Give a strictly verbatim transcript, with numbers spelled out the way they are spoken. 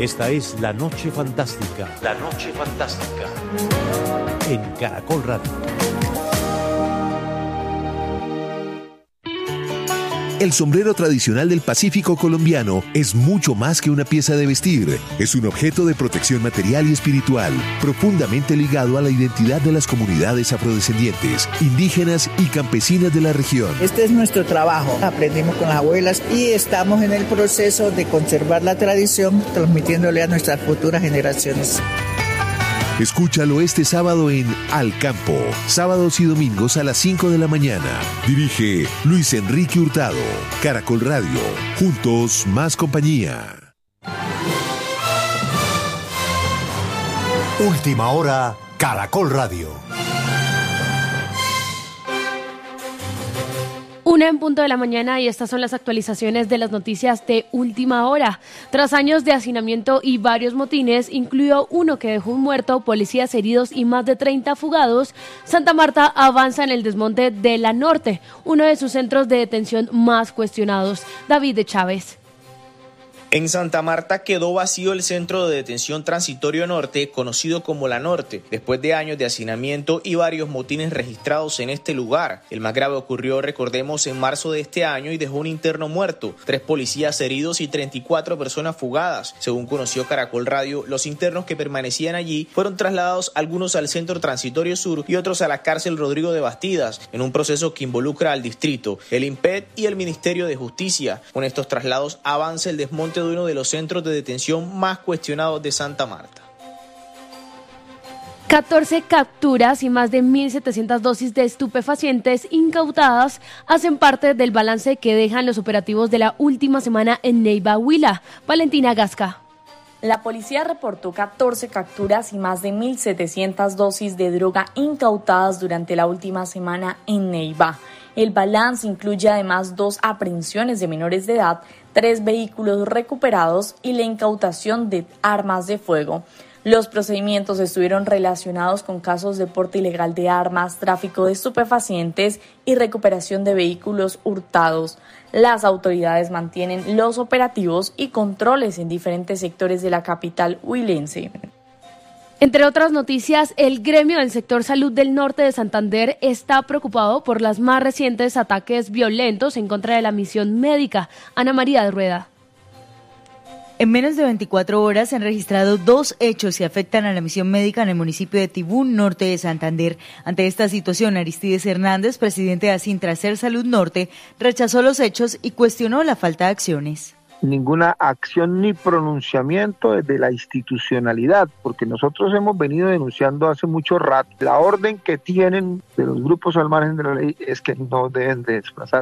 Esta es La Noche Fantástica. La Noche Fantástica. En Caracol Radio. El sombrero tradicional del Pacífico colombiano es mucho más que una pieza de vestir. Es un objeto de protección material y espiritual, profundamente ligado a la identidad de las comunidades afrodescendientes, indígenas y campesinas de la región. Este es nuestro trabajo. Aprendimos con las abuelas y estamos en el proceso de conservar la tradición, transmitiéndole a nuestras futuras generaciones. Escúchalo este sábado en Al Campo, sábados y domingos a las cinco de la mañana. Dirige Luis Enrique Hurtado. Caracol Radio, juntos más compañía. Última hora, Caracol Radio. Una en punto de la mañana y estas son las actualizaciones de las noticias de última hora. Tras años de hacinamiento y varios motines, incluido uno que dejó un muerto, policías heridos y más de treinta fugados, Santa Marta avanza en el desmonte de La Norte, uno de sus centros de detención más cuestionados. David de Chávez. En Santa Marta quedó vacío el centro de detención transitorio norte, conocido como La Norte, después de años de hacinamiento y varios motines registrados en este lugar. El más grave ocurrió, recordemos, en marzo de este año y dejó un interno muerto, tres policías heridos y treinta y cuatro personas fugadas. Según conoció Caracol Radio, los internos que permanecían allí fueron trasladados algunos al centro transitorio sur y otros a la cárcel Rodrigo de Bastidas, en un proceso que involucra al distrito, el INPET y el Ministerio de Justicia. Con estos traslados avanza el desmonte de uno de los centros de detención más cuestionados de Santa Marta. catorce capturas y más de mil setecientas dosis de estupefacientes incautadas hacen parte del balance que dejan los operativos de la última semana en Neiva, Huila. Valentina Gasca. La policía reportó catorce capturas y más de mil setecientas dosis de droga incautadas durante la última semana en Neiva. El balance incluye además dos aprehensiones de menores de edad, tres vehículos recuperados y la incautación de armas de fuego. Los procedimientos estuvieron relacionados con casos de porte ilegal de armas, tráfico de estupefacientes y recuperación de vehículos hurtados. Las autoridades mantienen los operativos y controles en diferentes sectores de la capital huilense. Entre otras noticias, el gremio del sector salud del norte de Santander está preocupado por los más recientes ataques violentos en contra de la misión médica. Ana María de Rueda. En menos de veinticuatro horas se han registrado dos hechos que afectan a la misión médica en el municipio de Tibú, norte de Santander. Ante esta situación, Aristides Hernández, presidente de Asintracer Salud Norte, rechazó los hechos y cuestionó la falta de acciones. Ninguna acción ni pronunciamiento desde la institucionalidad, porque nosotros hemos venido denunciando hace mucho rato. La orden que tienen de los grupos al margen de la ley es que no deben de desplazar